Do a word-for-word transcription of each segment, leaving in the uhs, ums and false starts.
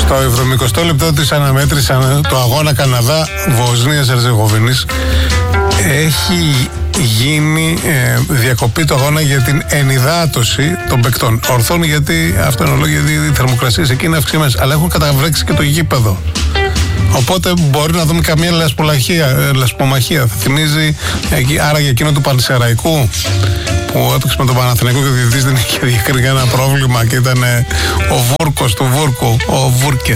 Στο εβδομηκοστό λεπτό της αναμέτρησης το αγώνα Καναδά-Βοσνίας-Ερζεγοβίνης έχει γίνει ε, διακοπή του αγώνα για την ενυδάτωση των παικτών. Ορθών, γιατί αυτό είναι λόγο, γιατί οι θερμοκρασίες εκεί είναι αυξημένες, αλλά έχουν καταβρέξει και το γήπεδο. Οπότε μπορεί να δούμε καμία λασπομαχία. Θα θυμίζει άρα για εκείνο του Πανσεραϊκού που έπαιξε με τον Παναθηναϊκό και ο διαιτητής δεν είχε διακρίνει κανένα πρόβλημα και ήταν ο Βούρκος του Βούρκου, ο Βούρκε.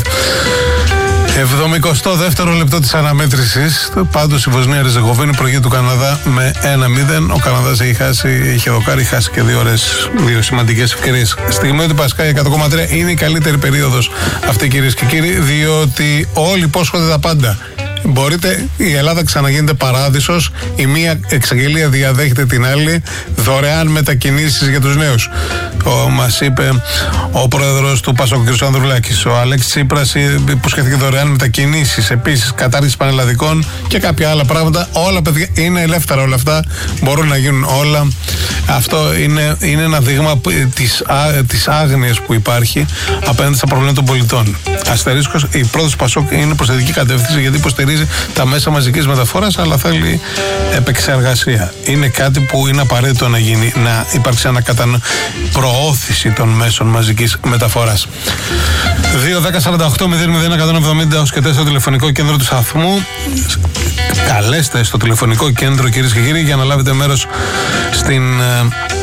εβδομηκοστό δεύτερο λεπτό της αναμέτρησης. Πάντως η Βοσνία-Ερζεγοβίνη προηγεί του Καναδά με ένα μηδέν. Ο Καναδάς έχει χάσει, είχε δοκάρει, έχει χάσει και δύο ώρες, δύο σημαντικές ευκαιρίες. Στιγμή ότι Πασκάι εκατό κόμμα τρία είναι η καλύτερη περίοδος αυτή, κυρίες και κύριοι, διότι όλοι υπόσχονται τα πάντα. Μπορείτε, η Ελλάδα ξαναγίνεται παράδεισος, η μία εξαγγελία διαδέχεται την άλλη, δωρεάν μετακινήσεις για τους νέους. Ο, μας είπε ο πρόεδρος του ΠΑΣΟΚ, κ. Ανδρουλάκης. Ο Αλέξης Τσίπρας υποσχέθηκε δωρεάν μετακινήσεις, επίσης κατάργηση πανελλαδικών και κάποια άλλα πράγματα. Όλα, παιδιά, είναι ελεύθερα όλα αυτά, μπορούν να γίνουν όλα. Αυτό είναι, είναι ένα δείγμα της, α, της άγνοιας που υπάρχει απέναντι στα προβλήματα των πολιτών. Αστερίσκος, η πρόοδος ΠΑΣΟΚ είναι προς θετική κατεύθυνση, γιατί υποστηρίζει τα μέσα μαζικής μεταφοράς, αλλά θέλει επεξεργασία. Είναι κάτι που είναι απαραίτητο να γίνει, να υπάρξει ανακατανομή, προώθηση των μέσων μαζικής μεταφοράς. δύο δέκα σαράντα οκτώ μηδέν μηδέν εκατόν εβδομήντα ως και τέσσερα τηλεφωνικό κέντρο του σταθμού. Καλέστε στο τηλεφωνικό κέντρο, κυρίες και κύριοι, για να λάβετε μέρος στην ε,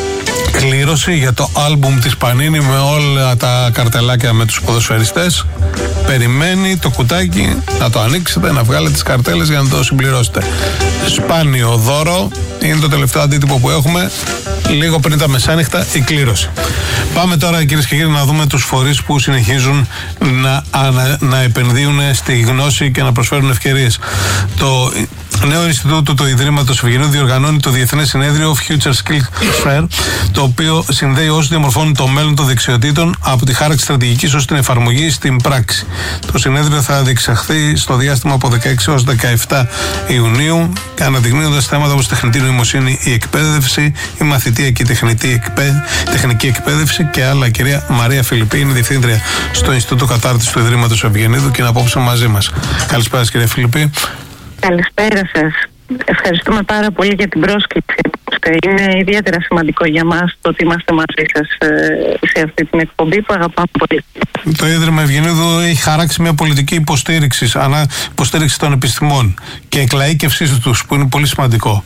κλήρωση για το άλμπουμ της Πανίνη με όλα τα καρτελάκια με τους ποδοσφαιριστές. Περιμένει το κουτάκι να το ανοίξετε, να βγάλετε τις καρτέλες για να το συμπληρώσετε. Σπάνιο δώρο, είναι το τελευταίο αντίτυπο που έχουμε. Λίγο πριν τα μεσάνυχτα η κλήρωση. Πάμε τώρα, κυρίες και κύριοι, να δούμε τους φορείς που συνεχίζουν να, να, να επενδύουν στη γνώση και να προσφέρουν ευκαιρίες. Το νέο Ινστιτούτο του Ιδρύματος Ευγενίου διοργανώνει το Διεθνές Συνέδριο Future Skills Fair, το οποίο συνδέει όσους διαμορφώνουν το μέλλον των δεξιοτήτων από τη χάραξη στρατηγικής ως την εφαρμογή στην πράξη. Το συνέδριο θα διεξαχθεί στο διάστημα από δεκαέξι έως δεκαεπτά Ιουνίου, αναδεικνύοντας θέματα όπως τεχνητή νοημοσύνη, η εκπαίδευση, η μαθητεία και η τεχνητή εκπαίδευση, τεχνική εκπαίδευση και άλλα. Η κυρία Μαρία Φιλιππή είναι διευθύντρια στο Ινστιτούτο Κατάρτισης του Ιδρύματος Ευγενίδου και είναι απόψε μαζί μας. Καλησπέρα, κυρία Φιλιππή. Καλησπέρα σας. Ευχαριστούμε πάρα πολύ για την πρόσκληση. Είναι ιδιαίτερα σημαντικό για μας το ότι είμαστε μαζί σας σε αυτή την εκπομπή που αγαπάμε πολύ. Το Ίδρυμα Ευγενίδου έχει χαράξει μια πολιτική υποστήριξη, ανά, υποστήριξη των επιστημών και εκλαΐκευσή τους, που είναι πολύ σημαντικό.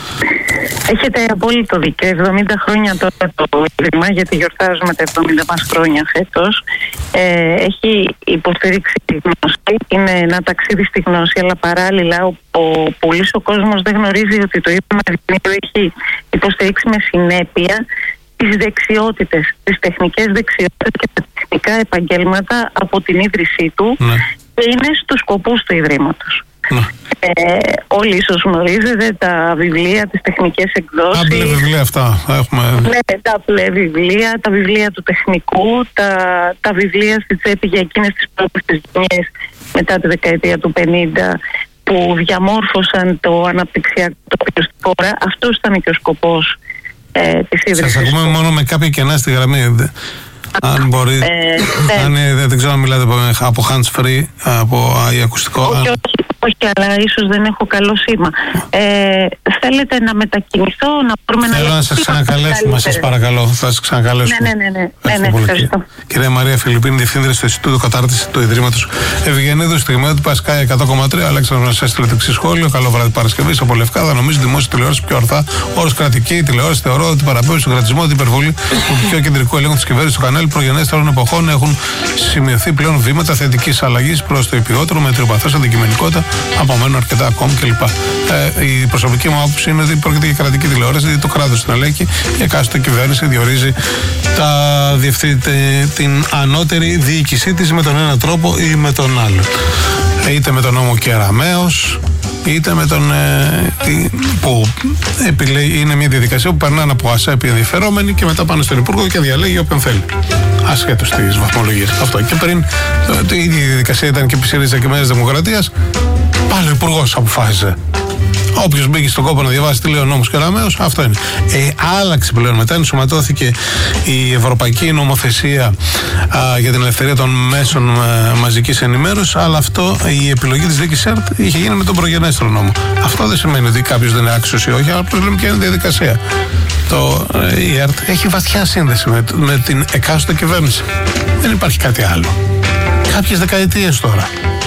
Έχετε απόλυτο δίκιο. εβδομήντα χρόνια τώρα το Ίδρυμα, γιατί γιορτάζουμε τα εβδομήντα μας χρόνια φέτος, ε, έχει υποστηρίξει τη γνώση. Είναι ένα ταξίδι στη γνώση, αλλά παράλληλα ο, ο πολύς ο κόσμος δεν γνωρίζει ότι το Ίδρυμα Ευγενίδου έχει υποστηρίξει με συνέπεια τις δεξιότητες, τις τεχνικές δεξιότητες και τα τεχνικά επαγγέλματα από την ίδρυσή του, ναι. Και είναι στους σκοπούς του Ιδρύματος. Ναι. Ε, όλοι ίσως γνωρίζετε τα βιβλία, τις τεχνικές εκδόσεις. Τα μπλε βιβλία αυτά έχουμε. Ναι, τα μπλε βιβλία, τα βιβλία του τεχνικού, τα, τα βιβλία στη τσέπη για εκείνες τις πρώτες τις γενιές μετά τη δεκαετία του πενήντα που διαμόρφωσαν το αναπτυξιακό τοπίο στη χώρα. Αυτός ήταν και ο σκοπός ε, της ίδρυσης. Σας ακούμε μόνο με κάποια κενά στη γραμμή. Αν μπορεί, ε, αν, ε, δεν ξέρω αν μιλάτε από hands free, από ε, ακουστικό. Όχι, όχι, όχι, αλλά ίσως δεν έχω καλό σήμα. Ε, θέλετε να μετακινηθώ, να μπορούμε να... Θέλω να σας ξανακαλέσουμε, σας παρακαλώ. Θα σας ξανακαλέσουμε. Ναι, ναι, ναι, ναι, ναι, ναι, ευχαριστώ. Κυρία Μαρία Φιλιππίνη, διευθύντρια στο Ινστιτούτο Κατάρτισης του Ιδρύματος Ευγενίδου, στιγμή του Πασκάι εκατό κόμμα τρία. Αλέξανδρος να σας έστειλε το εξής σχόλιο. Καλό βράδυ Παρασκευή από Λευκάδα. Νομίζω δημόσια τηλεόραση πιο ορθά. Όρος κρατική τηλεόραση θεωρώ ότι παραπέμπει στον κρατισμό, την υπερβολή του πιο κεντρικού ελέγχου της κυβέρνησης στο κανάλι προγενέστερων εποχών έχουν σημειωθεί πλέον βήματα θετικής αλλαγής προς το υπηκότερο με τριοπαθές αντικειμενικότητα. Απομένουν αρκετά ακόμη κλπ. Ε, η προσωπική μου άποψη είναι ότι πρόκειται για κρατική τηλεόραση, δηλαδή το κράτος την ελέγχει, η εκάστοτε κυβέρνηση διορίζει τα διευθύ, την ανώτερη διοίκησή της με τον ένα τρόπο ή με τον άλλο. Είτε με τον νόμο Κεραμέως, είτε με τον. Ε, που επιλέγει, είναι μια διαδικασία που περνάνε από ΑΣΕΠ οι ενδιαφερόμενοι και μετά πάνε στον Υπουργό και διαλέγει όποιον θέλει. Ασχέτως της βαθμολογίας. Αυτό. Και πριν η ίδια διαδικασία ήταν και επί ΣΥΡΙΖΑ και Νέας Δημοκρατίας, πάλι ο Υπουργός αποφάσιζε. Όποιος μπήκε στον κόπο να διαβάσει τι λέει ο νόμος Κεραμέως, αυτό είναι. Ε, άλλαξε πλέον μετά, ενσωματώθηκε η Ευρωπαϊκή Νομοθεσία α, για την ελευθερία των μέσων α, μαζικής ενημέρωσης, αλλά αυτό η επιλογή της δίκης ΕΡΤ είχε γίνει με τον προγενέστερο νόμο. Αυτό δεν σημαίνει ότι κάποιος δεν είναι άξιος ή όχι, αλλά απλώς λέμε ποια είναι η διαδικασία. Το, ε, η ΕΡΤ έχει βαθιά σύνδεση με, με την εκάστοτε κυβέρνηση. Δεν υπάρχει κάτι άλλο. Κάποιες δεκαετίες τώρα.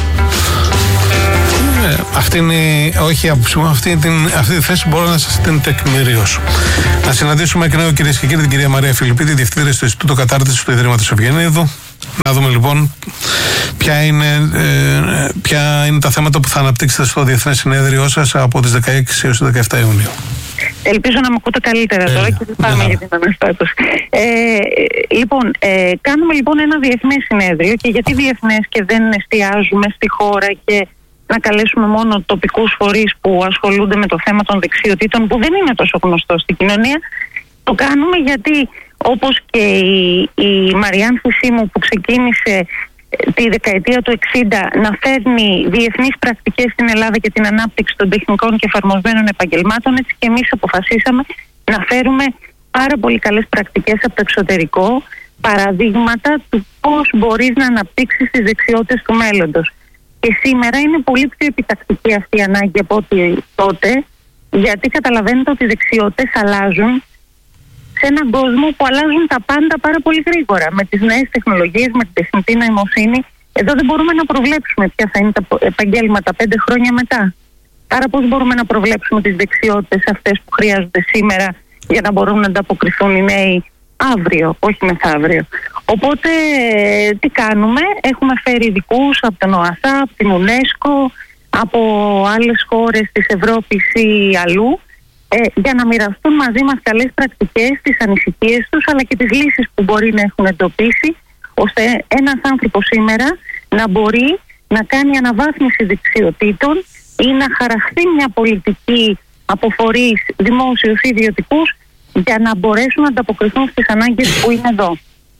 Ε, αυτή είναι, όχι άποψη μου, αυτή, την, αυτή τη θέση μπορώ να σας την τεκμηριώσω. Να συναντήσουμε εκ νέου, κυρίες και κύριοι, την κυρία Μαρία Φιλιππίδη, διευθύντρια στο Ινστιτούτο Κατάρτισης του Ιδρύματος Ευγενίδου. Να δούμε λοιπόν ποια είναι, ε, ποια είναι τα θέματα που θα αναπτύξετε στο Διεθνές Συνέδριό σας από τις δεκαέξι έως τις δεκαεπτά Ιουνίου. Ελπίζω να με ακούτε καλύτερα τώρα και πάμε για την αναστάτωση. Ε, λοιπόν, ε, κάνουμε λοιπόν ένα διεθνές συνέδριο, και γιατί διεθνές και δεν εστιάζουμε στη χώρα και να καλέσουμε μόνο τοπικούς φορείς που ασχολούνται με το θέμα των δεξιοτήτων, που δεν είναι τόσο γνωστό στην κοινωνία. Το κάνουμε γιατί, όπως και η, η Μαριάν Φυσίμου που ξεκίνησε τη δεκαετία του εξήντα να φέρνει διεθνείς πρακτικές στην Ελλάδα για την ανάπτυξη των τεχνικών και εφαρμοσμένων επαγγελμάτων, έτσι και εμείς αποφασίσαμε να φέρουμε πάρα πολύ καλές πρακτικές από το εξωτερικό, παραδείγματα του πώς μπορείς να αναπτύξεις τις δεξιότητες του μέλλοντος. Και σήμερα είναι πολύ πιο επιτακτική αυτή η ανάγκη από ό,τι τότε, γιατί καταλαβαίνετε ότι οι δεξιότητες αλλάζουν σε έναν κόσμο που αλλάζουν τα πάντα πάρα πολύ γρήγορα. Με τις νέες τεχνολογίες, με την τεχνητή νοημοσύνη, εδώ δεν μπορούμε να προβλέψουμε ποια θα είναι τα επαγγέλματα πέντε χρόνια μετά. Άρα πώς μπορούμε να προβλέψουμε τις δεξιότητες αυτές που χρειάζονται σήμερα για να μπορούν να ανταποκριθούν οι νέοι αύριο, όχι μεθαύριο. Οπότε τι κάνουμε? Έχουμε φέρει ειδικούς από τον ΟΑΣΑ, από την UNESCO, από άλλες χώρες της Ευρώπης ή αλλού, ε, για να μοιραστούν μαζί μας καλές πρακτικές, τις ανησυχίες τους, αλλά και τις λύσεις που μπορεί να έχουν εντοπίσει, ώστε ένας άνθρωπος σήμερα να μπορεί να κάνει αναβάθμιση δεξιοτήτων ή να χαραχθεί μια πολιτική από φορείς δημόσιους ή ιδιωτικούς, για να μπορέσουν να ανταποκριθούν στις ανάγκες που είναι εδώ.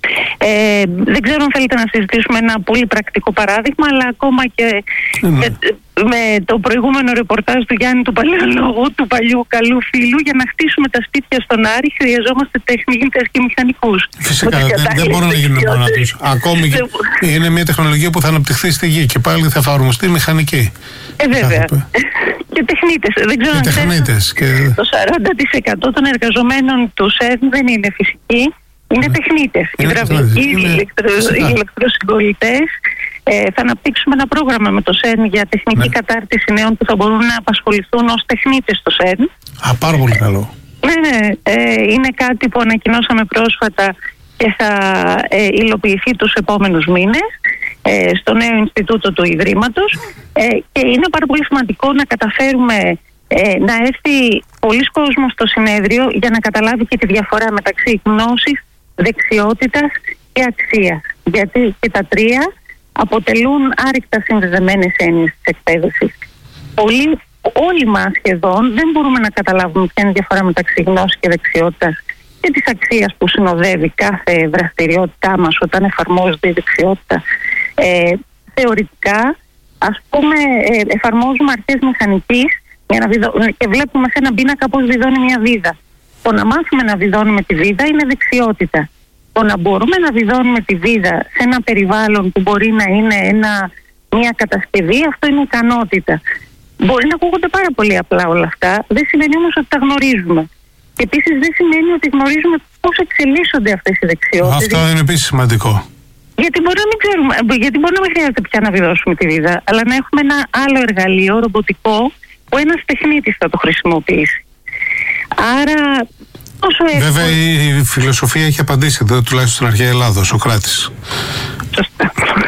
Ε, δεν ξέρω αν θέλετε να συζητήσουμε ένα πολύ πρακτικό παράδειγμα, αλλά ακόμα και mm. με, με το προηγούμενο ρεπορτάζ του Γιάννη του Παλαιολόγου, του παλιού καλού φίλου, για να χτίσουμε τα σπίτια στον Άρη χρειαζόμαστε τεχνίτες και μηχανικούς. Φυσικά δεν, δεν μπορούν να γίνουν μόνο τους. Ακόμη και είναι μια τεχνολογία που θα αναπτυχθεί στη γη και πάλι θα εφαρμοστεί μηχανική. Ε, βέβαια. Και τεχνίτες. Δεν ξέρω αν τεχνίτες και... το σαράντα τοις εκατό των εργαζομένων του ΣΕΡΝ δεν είναι φυσικοί. Είναι ναι. τεχνίτες, υδραυλικοί, ηλεκτροσυγκολητές. Ε, θα αναπτύξουμε ένα πρόγραμμα με το ΣΕΡΝ για τεχνική ναι. κατάρτιση νέων που θα μπορούν να απασχοληθούν ως τεχνίτες στο ΣΕΡΝ. Α, πάρα πολύ καλό. Ναι, ναι. Ε, είναι κάτι που ανακοινώσαμε πρόσφατα και θα ε, υλοποιηθεί τους επόμενους μήνες ε, στο νέο Ινστιτούτο του Ιδρύματος. Ε, και είναι πάρα πολύ σημαντικό να καταφέρουμε ε, να έρθει πολλοί κόσμος στο συνέδριο για να καταλάβει και τη διαφορά μεταξύ γνώσης, δεξιότητας και αξίας. Γιατί και τα τρία αποτελούν άρρηκτα συνδεδεμένες έννοιες της εκπαίδευσης. Πολλοί, όλοι μας σχεδόν δεν μπορούμε να καταλάβουμε ποια είναι η διαφορά μεταξύ γνώσης και δεξιότητας και της αξίας που συνοδεύει κάθε δραστηριότητά μας όταν εφαρμόζεται η δεξιότητα. Ε, θεωρητικά, ας πούμε, ε, εφαρμόζουμε αρχές μηχανικής για να βιδω... και βλέπουμε σε έναν πίνακα πώς βιδώνει μια βίδα. Το να μάθουμε να βιδώνουμε τη βίδα είναι δεξιότητα. Το να μπορούμε να βιδώνουμε τη βίδα σε ένα περιβάλλον που μπορεί να είναι ένα, μια κατασκευή, αυτό είναι ικανότητα. Μπορεί να ακούγονται πάρα πολύ απλά όλα αυτά, δεν σημαίνει όμως ότι τα γνωρίζουμε. Και επίσης δεν σημαίνει ότι γνωρίζουμε πώς εξελίσσονται αυτές οι δεξιότητες. Αυτό είναι επίσης σημαντικό. Γιατί μπορεί να μην ξέρουμε, γιατί μπορεί να μην χρειάζεται πια να βιδώσουμε τη βίδα, αλλά να έχουμε ένα άλλο εργαλείο ρομποτικό που ένας τεχνίτης θα το χρησιμοποιήσει. Άρα, όσο εύκολο... Βέβαια η φιλοσοφία έχει απαντήσει εδώ, τουλάχιστον στην αρχαία Ελλάδα, ο Σοκράτης. Σωστά.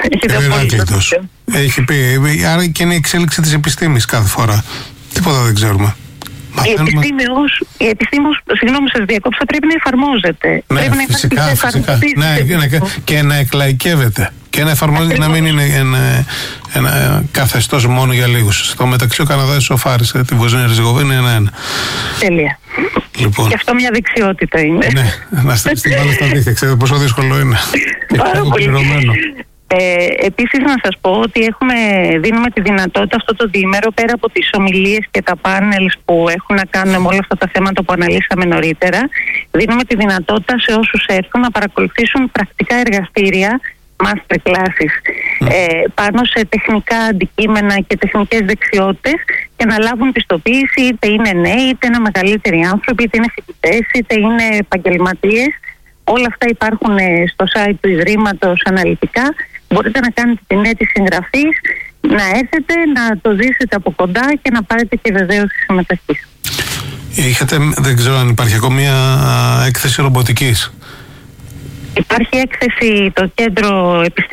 Έχει πει, άρα και είναι η εξέλιξη της επιστήμης κάθε φορά. Τίποτα δεν ξέρουμε. Η επιστήμη, ως, η επιστήμη ως, συγγνώμη σας διακόψα, πρέπει να εφαρμόζεται. Ναι, πρέπει φυσικά, να φυσικά. Ναι, ναι, και να εκλαϊκεύεται. Και να εφαρμόζεται, να μην είναι ένα, ένα καθεστώς μόνο για λίγους. Στο μεταξύ ο Καναδάς ισοφάρισε τη Βοσνία Ερζεγοβίνη ένα-ένα. Τέλεια. Λοιπόν. Και αυτό μια δεξιότητα είναι. Ναι, να στείλει την μπάλα στα δίχτυα. Ξέρετε πόσο δύσκολο είναι. Πάρα πολύ. Ε, επίσης να σας πω ότι έχουμε, δίνουμε τη δυνατότητα αυτό το διήμερο, πέρα από τις ομιλίες και τα πάνελ που έχουν να κάνουν με όλα αυτά τα θέματα που αναλύσαμε νωρίτερα, δίνουμε τη δυνατότητα σε όσους έρθουν να παρακολουθήσουν πρακτικά εργαστήρια, master classes, mm. ε, πάνω σε τεχνικά αντικείμενα και τεχνικές δεξιότητες και να λάβουν πιστοποίηση, είτε είναι νέοι, είτε είναι μεγαλύτεροι άνθρωποι, είτε είναι φοιτητές, είτε είναι επαγγελματίες. Όλα αυτά υπάρχουν στο site του Ιδρύματος αναλυτικά. Μπορείτε να κάνετε την αίτηση εγγραφής, να έρθετε, να το ζήσετε από κοντά και να πάρετε και βεβαίωση συμμετοχής. Είχατε, δεν ξέρω αν υπάρχει ακόμα μια έκθεση ρομποτικής. Υπάρχει έκθεση, το Κέντρο Επιστημονικών